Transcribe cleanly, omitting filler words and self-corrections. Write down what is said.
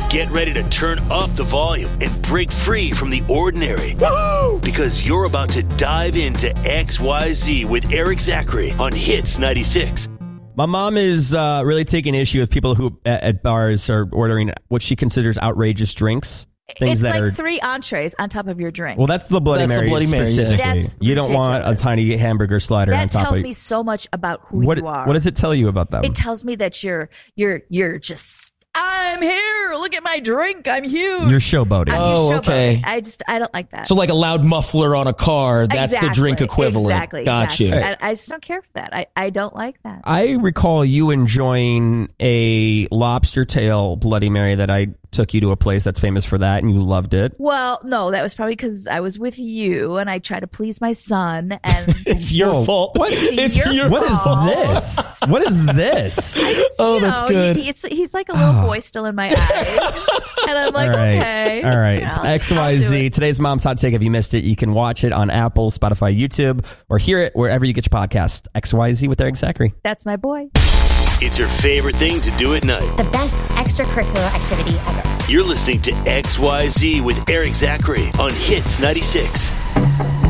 Get ready to turn up the volume and break free from the ordinary. Woo! Because you're about to dive into XYZ with Eric Zachary on Hits 96. My mom is really taking issue with people who at bars are ordering what she considers outrageous drinks. It's like 3 entrees on top of your drink. Well, that's the Bloody Mary specifically. That's you don't want a tiny hamburger slider on top of it. That tells me so much about who you are. What does it tell you about them? It tells me that you're just, I'm here. Look at my drink. I'm huge. You're showboating. Okay. I don't like that. So like a loud muffler on a car, that's the drink equivalent. Exactly. Got you. I just don't care for that. I don't like that. I recall you enjoying a lobster tail Bloody Mary that I took you to a place that's famous for that, and you loved it. Well, no, that was probably because I was with you, and I tried to please my son. And it's your fault. What? It's your What fault. is this? What is this? That's good. He's like a little boy still in my eyes, and I'm like, okay, all right. It's XYZ. Today's Mom's Hot Take. If you missed it, you can watch it on Apple, Spotify, YouTube, or hear it wherever you get your podcast. XYZ with Eric Zachary. That's my boy. It's your favorite thing to do at night. The best extracurricular activity ever. You're listening to XYZ with Eric Zachary on Hits 96.